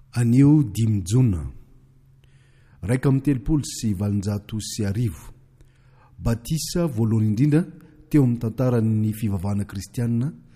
Anio 5 jona 1:30 batisa voalohany indrindra teo amin'ny tantarany fivavahana kristianina